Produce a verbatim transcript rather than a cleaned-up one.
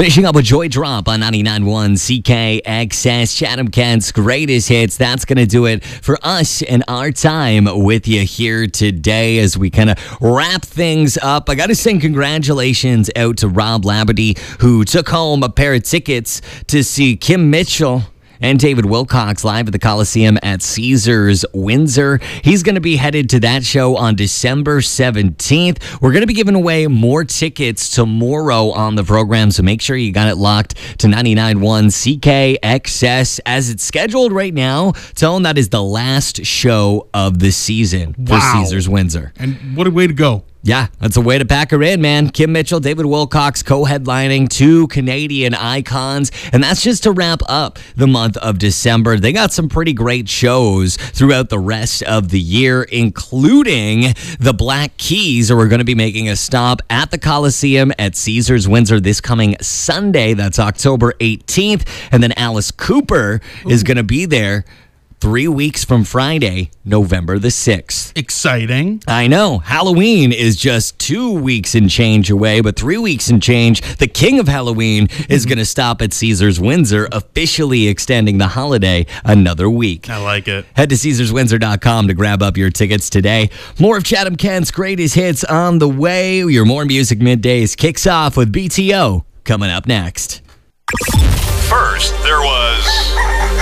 Finishing up with Joy Drop on ninety-nine point one C K X S, Chatham Kent's greatest hits. That's going to do it for us and our time with you here today as we kind of wrap things up. I got to send congratulations out to Rob Labadie, who took home a pair of tickets to see Kim Mitchell and David Wilcox live at the Coliseum at Caesars Windsor. He's going to be headed to that show on December seventeenth. We're going to be giving away more tickets tomorrow on the program, so make sure you got it locked to ninety-nine point one C K X S as it's scheduled right now. Tell them that is the last show of the season for Wow. Caesars Windsor. And what a way to go. Yeah, that's a way to pack her in, man. Kim Mitchell, David Wilcox co-headlining, two Canadian icons. And that's just to wrap up the month of December. They got some pretty great shows throughout the rest of the year, including the Black Keys, who are going to be making a stop at the Coliseum at Caesars Windsor this coming Sunday. That's October eighteenth. And then Alice Cooper Ooh. is going to be there three weeks from Friday, November the sixth. Exciting. I know. Halloween is just two weeks and change away, but three weeks and change, the king of Halloween is going to stop at Caesars Windsor, officially extending the holiday another week. I like it. Head to Caesars Windsor dot com to grab up your tickets today. More of Chatham Kent's greatest hits on the way. Your More Music Middays kicks off with B T O coming up next. First, there was